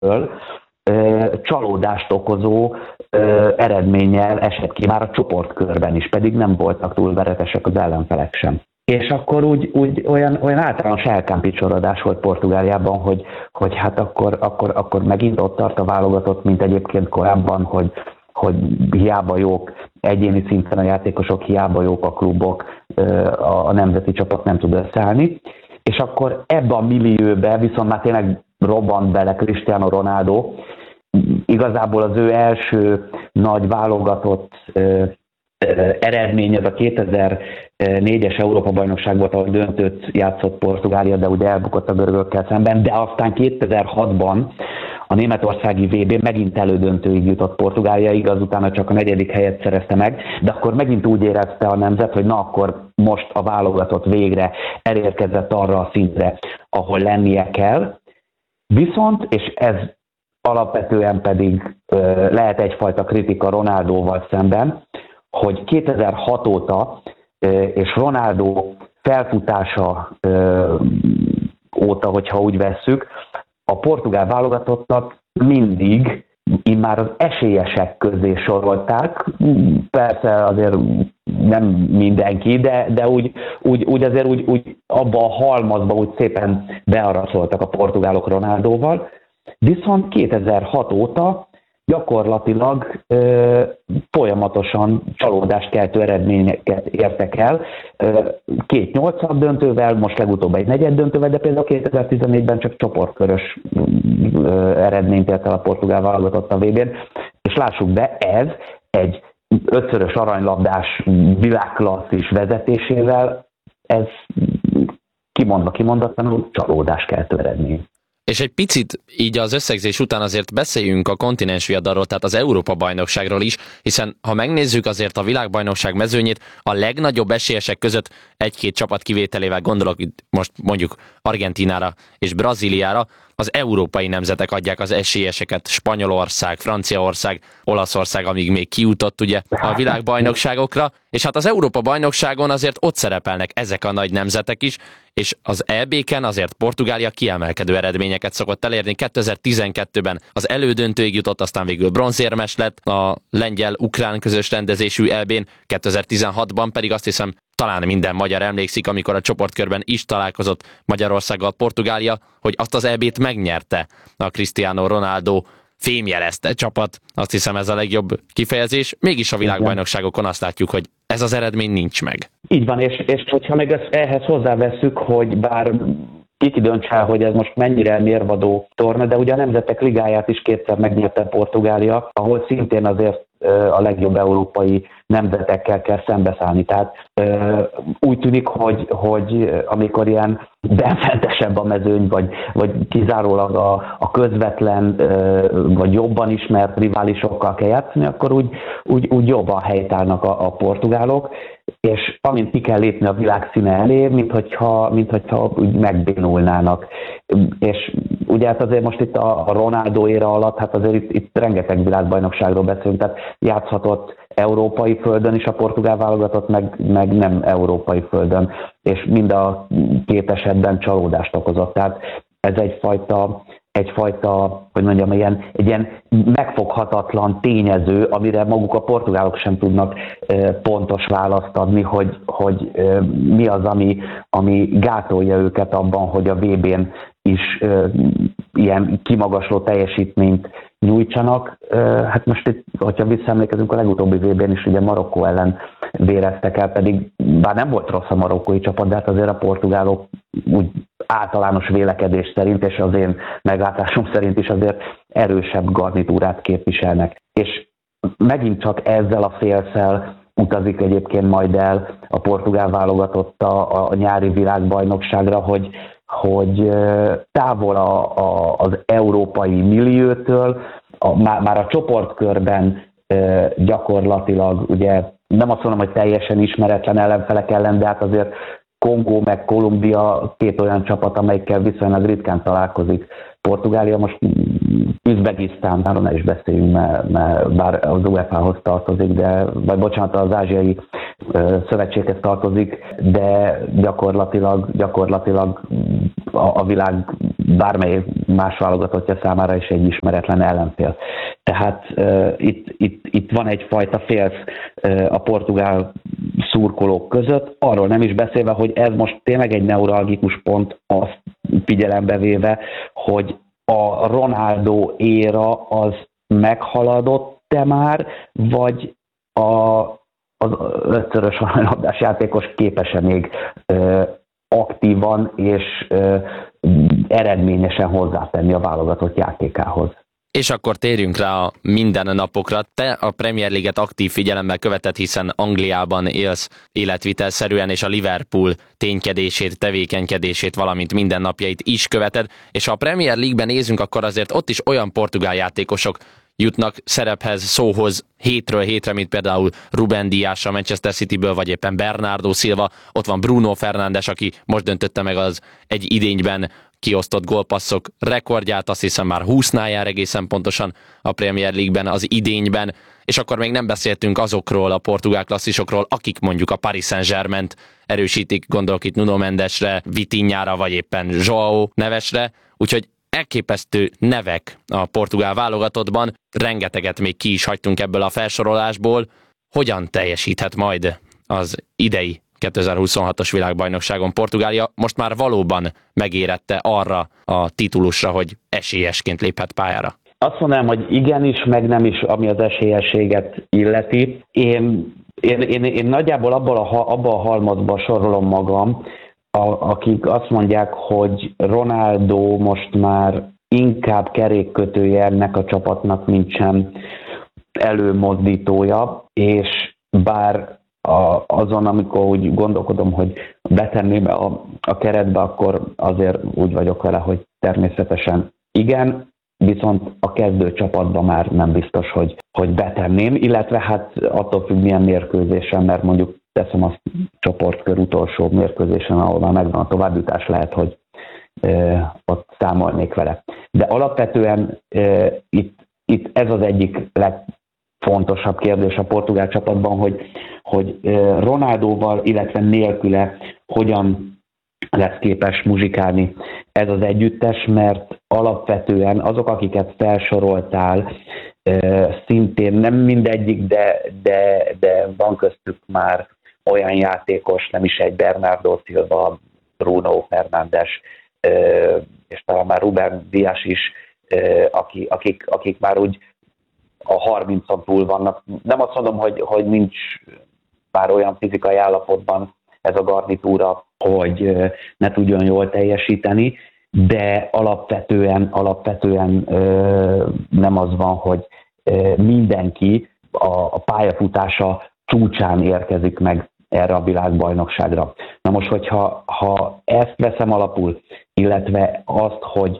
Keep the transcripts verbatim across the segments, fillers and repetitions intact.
föl, csalódást okozó eredménnyel esett ki már a csoportkörben is, pedig nem voltak túl veretesek az ellenfelek sem. És akkor úgy, úgy olyan, olyan általános elkámpicsorodás volt Portugáliában, hogy, hogy hát akkor, akkor, akkor megint ott tart a válogatott, mint egyébként korábban, hogy, hogy hiába jók egyéni szinten a játékosok, hiába jók a klubok, a, a nemzeti csapat nem tud összeállni. És akkor ebbe a millióbe viszont már tényleg robbant bele Cristiano Ronaldo. Igazából az ő első nagy válogatott ö, ö, eredmény az a kétezer-négyes Európa-bajnokság volt, ahol döntőt játszott Portugália, de ugye elbukott a görögökkel szemben, de aztán kétezer-hatban a németországi vé bén megint elődöntőig jutott Portugália, igaz, utána csak a negyedik helyet szerezte meg, de akkor megint úgy érezte a nemzet, hogy na akkor most a válogatott végre elérkezett arra a szintre, ahol lennie kell. Viszont, és ez alapvetően pedig ö, lehet egyfajta kritika Ronaldóval szemben, hogy kétezer-hat óta ö, és Ronaldo felfutása ö, óta, hogyha úgy vesszük, a portugál válogatottat mindig immár az esélyesek közé sorolták. Persze azért nem mindenki, de, de úgy, úgy, úgy azért úgy, úgy abba a halmazba úgy szépen bearaszoltak a portugálok Ronaldóval. Viszont kétezer-hat óta gyakorlatilag ö, folyamatosan csalódást keltő eredményeket értek el. Ö, két nyolcad döntővel, most legutóbb egy negyed döntővel, de például kétezer-tizennégyben csak csoportkörös ö, eredményt ért el a portugál válogatott a vé bén. És lássuk be, ez egy ötszörös aranylabdás világklasszis vezetésével, ez kimondva kimondatlanul csalódást keltő eredmény. És egy picit így az összegzés után azért beszéljünk a kontinensviadalról, tehát az Európa-bajnokságról is, hiszen ha megnézzük azért a világbajnokság mezőnyét, a legnagyobb esélyesek között egy-két csapat kivételével, gondolok itt most mondjuk Argentínára és Brazíliára, az európai nemzetek adják az esélyeseket, Spanyolország, Franciaország, Olaszország, amíg még kijutott ugye a világbajnokságokra, és hát az Európa-bajnokságon azért ott szerepelnek ezek a nagy nemzetek is, és az é bé-ken azért Portugália kiemelkedő eredményeket szokott elérni. kétezer-tizenkettőben az elődöntőig jutott, aztán végül bronzérmes lett a lengyel-ukrán közös rendezésű é bén, kétezer-tizenhatban pedig azt hiszem talán minden magyar emlékszik, amikor a csoportkörben is találkozott Magyarországgal Portugália, hogy azt az é bét megnyerte a Cristiano Ronaldo fémjelezte csapat. Azt hiszem ez a legjobb kifejezés. Mégis a világbajnokságokon azt látjuk, hogy ez az eredmény nincs meg. Így van, és, és hogyha meg ezt, ehhez hozzávesszük, hogy bár ki döntse el, hogy ez most mennyire mérvadó torna, de ugye a Nemzetek Ligáját is kétszer megnyerte Portugália, ahol szintén azért a legjobb európai nemzetekkel kell szembeszállni. Tehát úgy tűnik, hogy, hogy amikor ilyen benfentesebb a mezőny, vagy, vagy kizárólag a, a közvetlen, vagy jobban ismert riválisokkal kell játszani, akkor úgy, úgy, úgy jobban helytállnak a, a portugálok, és amint ki kell lépni a világ színe elé, mint hogyha, mint hogyha úgy megbénulnának. És ugye hát azért most itt a Ronaldo éra alatt, hát azért itt, itt rengeteg világbajnokságról beszélünk, tehát játszhatott európai földön is a portugál válogatott, meg, meg nem európai földön, és mind a két esetben csalódást okozott. Tehát ez egyfajta, egyfajta, hogy mondjam, ilyen, egy ilyen megfoghatatlan tényező, amire maguk a portugálok sem tudnak e, pontos választ adni, hogy, hogy e, mi az, ami, ami gátolja őket abban, hogy a vé bén is e, ilyen kimagasló teljesítményt nyújtsanak. E, hát most itt, hogyha visszaemlékezünk, a legutóbbi vé bén is ugye Marokkó ellen véreztek el, pedig bár nem volt rossz a marokkói csapat, de hát azért a portugálok úgy általános vélekedés szerint, és az én meglátásom szerint is azért erősebb garnitúrát képviselnek. És megint csak ezzel a félszel utazik egyébként majd el a portugál válogatott a, a nyári világbajnokságra, hogy, hogy távol a, a, az európai milliótől, a, már, már a csoportkörben gyakorlatilag, ugye nem azt mondom, hogy teljesen ismeretlen ellenfelek ellen, de hát azért Kongó meg Kolumbia két olyan csapat, amelyikkel viszonylag ritkán találkozik. Portugália most Üzbegisztánról ne is beszéljünk, mert, mert bár az u ef á-hoz tartozik, de, vagy bocsánat, az ázsiai ö, szövetséghez tartozik, de gyakorlatilag, gyakorlatilag a, a világ bármely más válogatottja számára is egy ismeretlen ellenfél. Tehát uh, itt, itt, itt van egyfajta félsz uh, a portugál szurkolók között, arról nem is beszélve, hogy ez most tényleg egy neuralgikus pont, azt figyelembe véve, hogy a Ronaldo éra az meghaladott-e már, vagy a, az ötszörös aranylabdás játékos képes-e még uh, aktívan és uh, eredményesen hozzátenni a válogatott játékához. És akkor térjünk rá a mindennapokra. Te a Premier League-et aktív figyelemmel követed, hiszen Angliában élsz életvitelszerűen, és a Liverpool ténykedését, tevékenykedését, valamint mindennapjait is követed. És ha a Premier League-ben nézünk, akkor azért ott is olyan portugál játékosok jutnak szerephez, szóhoz hétről hétre, mint például Ruben Dias a Manchester Cityből, vagy éppen Bernardo Silva, ott van Bruno Fernandes, aki most döntötte meg az egy idényben kiosztott gólpasszok rekordját, azt hiszem már húsznál jár egészen pontosan a Premier League-ben az idényben, és akkor még nem beszéltünk azokról a portugál klasszisokról, akik mondjuk a Paris Saint-Germaint erősítik, gondolok itt Nuno Mendesre, Vitinhára, vagy éppen João Nevesre, úgyhogy elképesztő nevek a portugál válogatottban, rengeteget még ki is hagytunk ebből a felsorolásból. Hogyan teljesíthet majd az idei kétezer-huszonhatos világbajnokságon Portugália? Most már valóban megérette arra a titulusra, hogy esélyesként léphet pályára? Azt mondanám, hogy igenis, meg nem is, ami az esélyességet illeti. Én, én, én, én nagyjából abban a, abba a halmazba sorolom magam, A, akik azt mondják, hogy Ronaldo most már inkább kerékkötője ennek a csapatnak, mint sem előmozdítója, és bár a, azon, amikor úgy gondolkodom, hogy betenném be a, a keretbe, akkor azért úgy vagyok vele, hogy természetesen igen, viszont a kezdő csapatban már nem biztos, hogy, hogy betenném, illetve hát attól függ, milyen mérkőzésen, mert mondjuk teszem azt csoportkör utolsó mérkőzésen, ahol már megvan a továbbjutás, lehet, hogy e, ott számolnék vele. De alapvetően e, itt, itt ez az egyik legfontosabb kérdés a portugál csapatban, hogy, hogy e, Ronaldóval, illetve nélküle hogyan lesz képes muzsikálni ez az együttes, mert alapvetően azok, akiket felsoroltál, e, szintén nem mindegyik, de, de, de van köztük már olyan játékos, nem is egy Bernardo Silva, Bruno Fernandes, és talán már Ruben Dias is, akik, akik, akik már úgy a harmincon túl vannak. Nem azt mondom, hogy, hogy nincs már olyan fizikai állapotban ez a garnitúra, hogy ne tudjon jól teljesíteni, de alapvetően, alapvetően nem az van, hogy mindenki a pályafutása csúcsán érkezik meg erre a világbajnokságra. Na most, hogyha ha ezt veszem alapul, illetve azt, hogy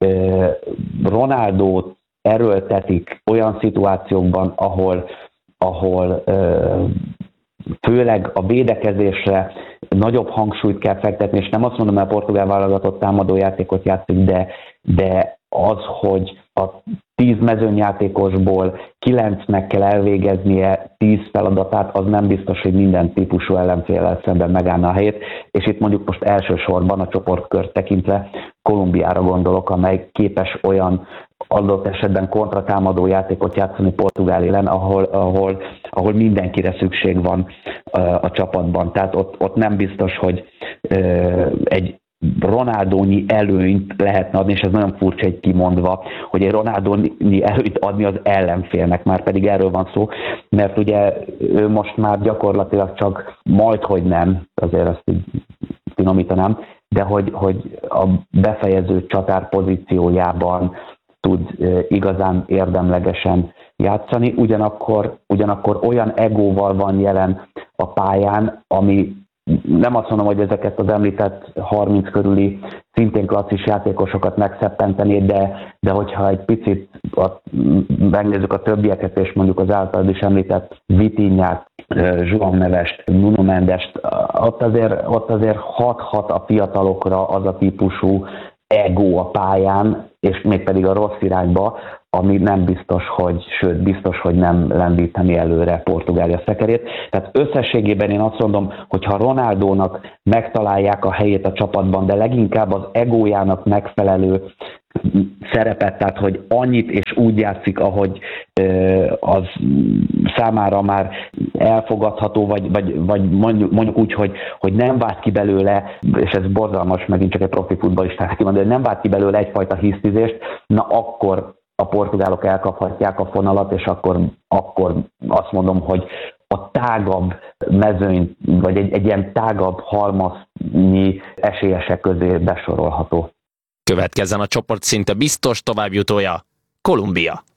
Ronaldót erőltetik olyan szituációkban, ahol, ahol főleg a védekezésre nagyobb hangsúlyt kell fektetni, és nem azt mondom, hogy a portugál válogatott támadójátékot játszik, de, de az, hogy a tíz mezőnyjátékosból kilencnek kell elvégeznie tíz feladatát, az nem biztos, hogy minden típusú ellenféllel szemben megállna a helyét, és itt mondjuk most elsősorban a csoportkört tekintve Kolumbiára gondolok, amely képes olyan adott esetben kontratámadó játékot játszani Portugál élen, ahol, ahol, ahol mindenkire szükség van a, a csapatban. Tehát ott, ott nem biztos, hogy ö, egy Ronaldónyi előnyt lehetne adni, és ez nagyon furcsa egy kimondva, hogy egy Ronaldónyi előnyt adni az ellenfélnek, már pedig erről van szó, mert ugye ő most már gyakorlatilag csak majdhogy nem, azért ezt így finomítanám, de hogy, hogy a befejező csatár pozíciójában tud igazán érdemlegesen játszani, ugyanakkor, ugyanakkor olyan egóval van jelen a pályán, ami nem azt mondom, hogy ezeket az említett harminc körüli szintén klasszis játékosokat megszeppenteni, de, de hogyha egy picit a, megnézzük a többieket, és mondjuk az általad is említett Vitinhát, João Nevest, Nuno Mendest, ott azért, ott azért hathat a fiatalokra az a típusú ego a pályán, és mégpedig a rossz irányba, ami nem biztos, hogy, sőt, biztos, hogy nem lendíteni előre Portugália szekerét. Tehát összességében én azt mondom, hogy ha Ronaldónak megtalálják a helyét a csapatban, de leginkább az egójának megfelelő szerepet, tehát hogy annyit és úgy játszik, ahogy az számára már elfogadható, vagy, vagy, vagy mondjuk, mondjuk úgy, hogy, hogy nem vált ki belőle, és ez borzalmas, megint csak egy profi futballistának kimondani, hogy nem vált ki belőle egyfajta hisztizést, na akkor a portugálok elkaphatják a fonalat, és akkor, akkor azt mondom, hogy a tágabb mezőny, vagy egy, egy ilyen tágabb halmaznyi esélyesek közé besorolható. Következzen a csoport szinte biztos továbbjutója, Kolumbia.